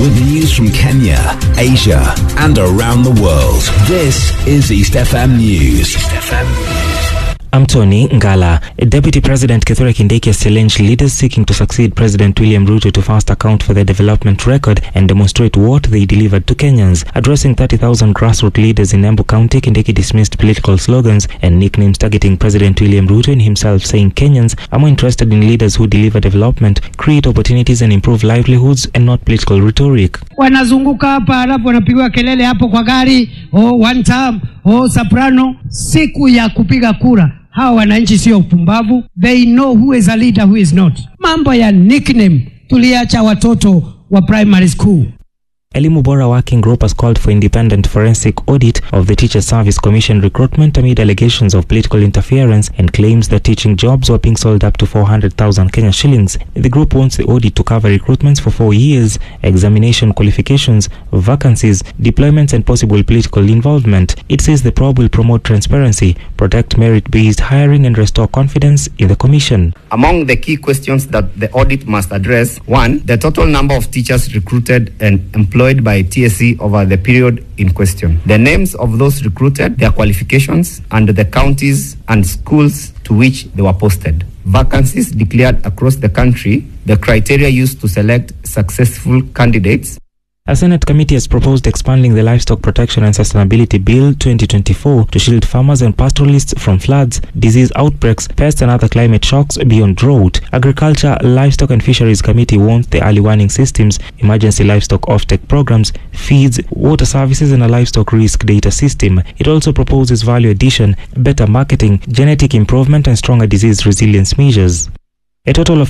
with news from Kenya, Asia, and around the world. This is East FM News. I'm Tony Ngala. Deputy President Kithure Kindiki has challenged leaders seeking to succeed President William Ruto to first account for their development record and demonstrate what they delivered to Kenyans. Addressing 30,000 grassroots leaders in Embu County, Kindiki dismissed political slogans and nicknames targeting President William Ruto and himself, saying Kenyans are more interested in leaders who deliver development, create opportunities and improve livelihoods and not political rhetoric. Wanazunguka hapa alafu wanapigwa kelele hapo kwa gari, one term, soprano, siku ya kupiga kura. Hawa wananchi sio upumbavu. They know who is a leader, who is not. Mambo ya nickname tuliacha watoto wa primary school. Elimu Bora Working Group has called for independent forensic audit of the Teacher Service Commission recruitment amid allegations of political interference and claims that teaching jobs were being sold up to 400,000 Kenya shillings. The group wants the audit to cover recruitments for 4 years, examination qualifications, vacancies, deployments and possible political involvement. It says the probe will promote transparency, protect merit-based hiring and restore confidence in the commission. Among the key questions that the audit must address: 1, the total number of teachers recruited and employed by TSC over the period in question, the names of those recruited, their qualifications, and the counties and schools to which they were posted, vacancies declared across the country, the criteria used to select successful candidates. A Senate committee has proposed expanding the Livestock Protection and Sustainability Bill 2024 to shield farmers and pastoralists from floods, disease outbreaks, pests and other climate shocks beyond drought. Agriculture, Livestock and Fisheries Committee wants the early warning systems, emergency livestock offtake programs, feeds, water services and a livestock risk data system. It also proposes value addition, better marketing, genetic improvement and stronger disease resilience measures. A total of